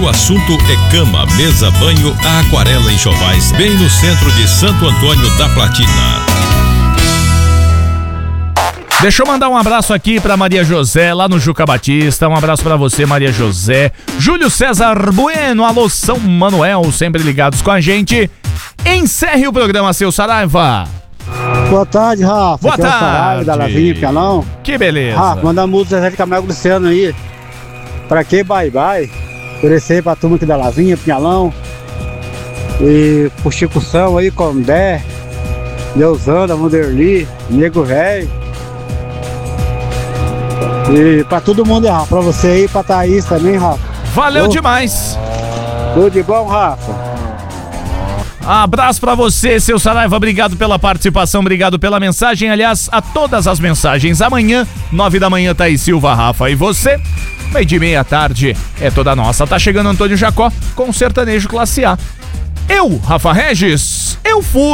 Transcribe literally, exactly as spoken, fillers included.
o assunto é cama, mesa, banho, a Aquarela Enxovais, bem no centro de Santo Antônio da Platina. Deixa eu mandar um abraço aqui pra Maria José, lá no Juca Batista. Um abraço pra você, Maria José. Júlio César Bueno, alô São Manuel, sempre ligados com a gente. Encerre o programa, seu Saraiva. Boa tarde, Rafa. Boa Aqui é o tarde. Saraiva, da Lavinha, Pianão. Que beleza. Rafa, manda a música Zé de Camargo Luciano aí. Pra que bye bye? Oferecer pra turma aqui da Lavinha, Pinhalão. E pro Chico São aí, Condé, Deusanda, Vanderli, Nego Velho. E pra todo mundo, Rafa, pra você aí, pra Thaís também, Rafa. Valeu demais. Tudo de bom, Rafa? Abraço pra você, seu Saraiva, obrigado pela participação, obrigado pela mensagem, aliás, a todas as mensagens. Amanhã, nove da manhã, Thaís Silva, Rafa e você. Meio de meia tarde é toda nossa. Tá chegando Antônio Jacó com Sertanejo Classe A. Eu, Rafa Regis, eu fui.